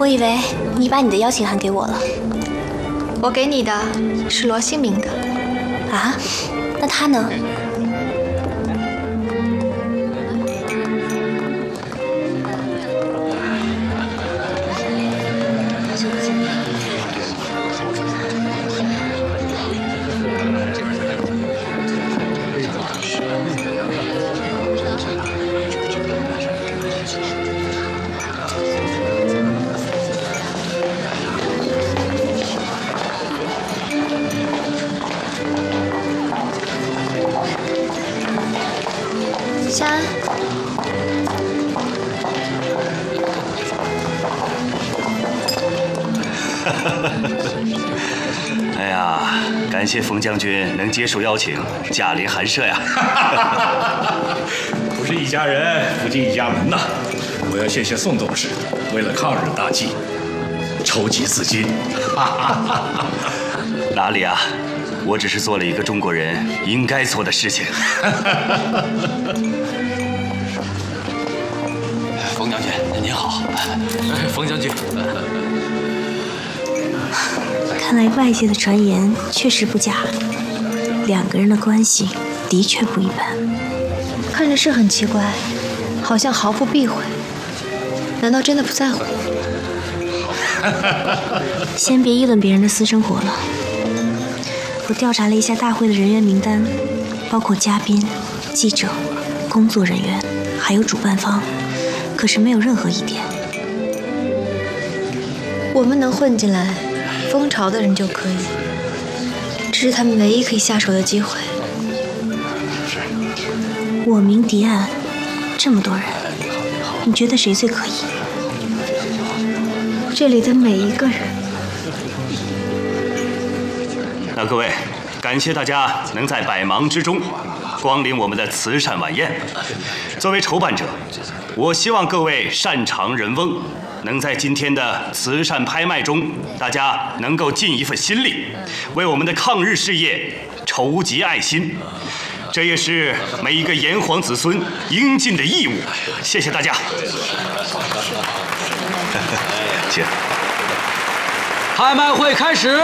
以为你把你的邀请函给我了。 我给你的是罗新明的。 啊？那他呢？ 夏安， 哎呀，感谢冯将军能接受邀请，驾临寒舍呀！ 不是一家人，不进一家门呐。我要谢谢宋董事，为了抗日大计，筹集资金。 哪里啊？我只是做了一个中国人应该做的事情。 冯将军，您好。冯将军， 看来外界的传言确实不假，两个人的关系的确不一般。 看着是很奇怪，好像毫不避讳。难道真的不在乎？ 先别议论别人的私生活了。我调查了一下大会的人员名单，包括嘉宾、记者、工作人员，还有主办方，可是没有任何疑点。 我们能混进来，蜂巢的人就可以。这是他们唯一可以下手的机会。 我明敌暗，这么多人，你觉得谁最可疑？ 这里的每一个人。 那各位，感谢大家能在百忙之中光临我们的慈善晚宴。作为筹办者，我希望各位擅长人翁，能在今天的慈善拍卖中，大家能够尽一份心力，为我们的抗日事业筹集爱心。这也是每一个炎黄子孙应尽的义务。谢谢大家。请。 拍卖会开始。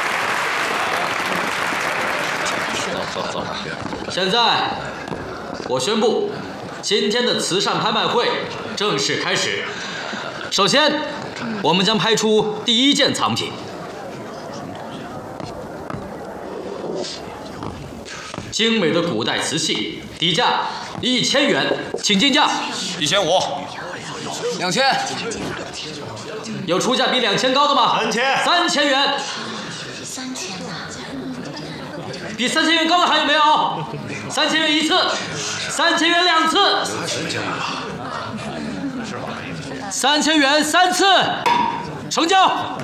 现在，我宣布，今天的慈善拍卖会正式开始。首先，我们将拍出第一件藏品。精美的古代瓷器，底价1000元，请进价。 1500、2000。 有出价比2000高的吗 3000。 3000元。比3000元高的还有没有？3000元一次，3000元2次，3000元3次，成交。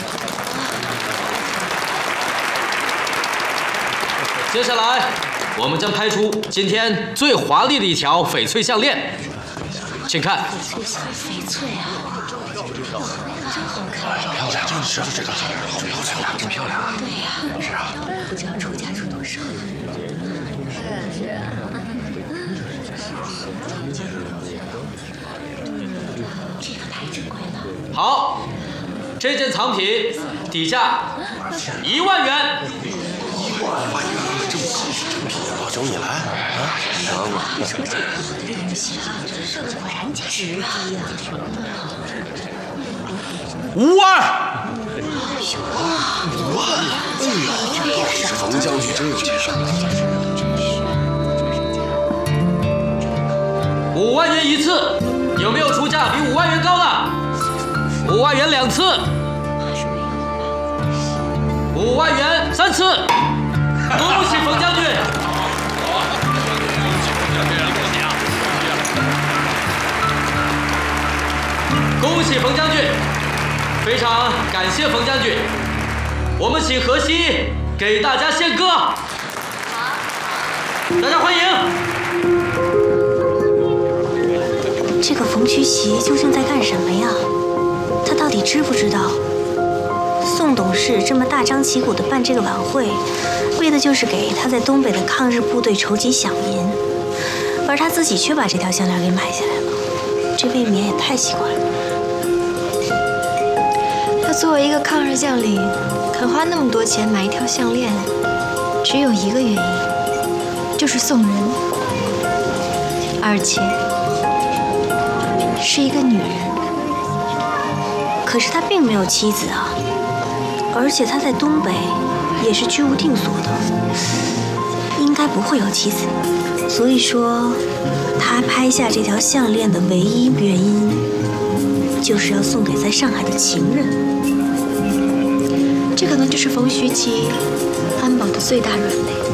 接下来，我们将拍出今天最华丽的一条翡翠项链，请看。 翡翠啊，真好看， 漂亮，就是这个，好漂亮，真漂亮啊！ 对呀，是啊，不知道出价出多少。这个太珍贵了。 好，这件藏品底价1万元。 1万元，这么高是真品，老周你来啊，尝过。 这个东西啊，果然值啊 ！5万！ 哇，5万！哎呀，这冯将军真有钱。 5万元一次，有没有出价比5万元高的？5万元2次，5万元3次，恭喜冯将军！恭喜冯将军！非常感谢冯将军，我们请荷西给大家献歌，大家欢迎。 这个冯曲奇究竟在干什么呀？他到底知不知道，宋董事这么大张旗鼓地办这个晚会，为的就是给他在东北的抗日部队筹集饷银，而他自己却把这条项链给买下来了，这未免也太奇怪了。 作为一个抗日将领，肯花那么多钱买一条项链，只有一个原因，就是送人，而且是一个女人。 可是他并没有妻子啊，而且他在东北也是居无定所的，应该不会有妻子。所以说，他拍下这条项链的唯一原因，就是要送给在上海的情人。 这可能就是冯徐琪安保的最大软肋。